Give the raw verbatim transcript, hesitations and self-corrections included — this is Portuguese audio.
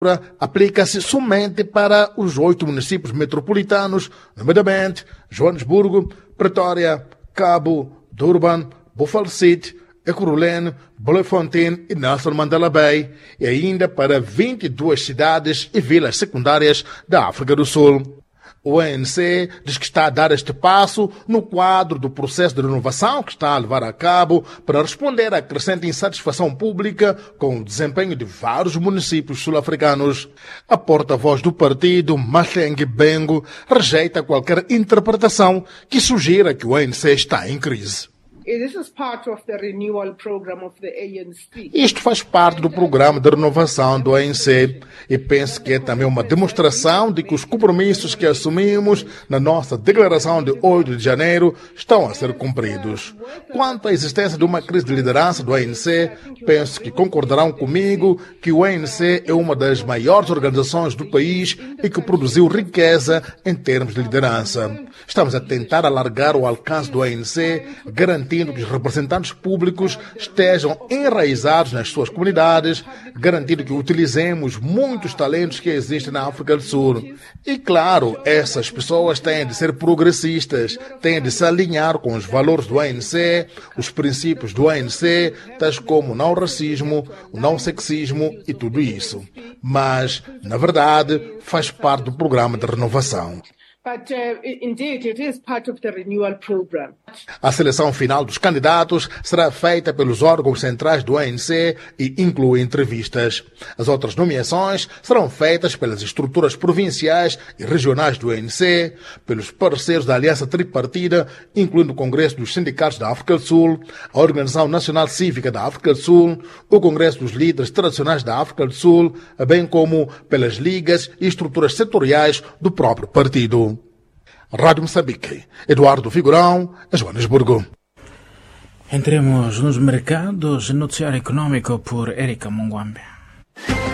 aplica-se somente para os oito municípios metropolitanos, nomeadamente Joanesburgo, Pretória, Cabo, Durban, Buffalo City, Ekurhuleni, Bloemfontein e Nelson Mandela Bay, e ainda para vinte e duas cidades e vilas secundárias da África do Sul. O A N C diz que está a dar este passo no quadro do processo de renovação que está a levar a cabo para responder à crescente insatisfação pública com o desempenho de vários municípios sul-africanos. A porta-voz do partido, Mahlengi Bengo, rejeita qualquer interpretação que sugira que o A N C está em crise. Isto faz parte do programa de renovação do A N C e penso que é também uma demonstração de que os compromissos que assumimos na nossa declaração de oito de janeiro estão a ser cumpridos. Quanto à existência de uma crise de liderança do A N C, penso que concordarão comigo que o A N C é uma das maiores organizações do país e que produziu riqueza em termos de liderança. Estamos a tentar alargar o alcance do A N C, garantindo que os representantes públicos estejam enraizados nas suas comunidades, garantindo que utilizemos muitos talentos que existem na África do Sul. E, claro, essas pessoas têm de ser progressistas, têm de se alinhar com os valores do A N C, os princípios do A N C, tais como o não racismo, o não sexismo e tudo isso. Mas, na verdade, faz parte do programa de renovação. But, uh, indeed, it is part of the renewal program. A seleção final dos candidatos será feita pelos órgãos centrais do A N C e inclui entrevistas. As outras nomeações serão feitas pelas estruturas provinciais e regionais do A N C, pelos parceiros da Aliança Tripartida, incluindo o Congresso dos Sindicatos da África do Sul, a Organização Nacional Cívica da África do Sul, o Congresso dos Líderes Tradicionais da África do Sul, bem como pelas ligas e estruturas setoriais do próprio partido. Rádio Moçambique, Eduardo Figurão, Joanesburgo. Entremos nos mercados, noticiário econômico por Érica Mungwambe.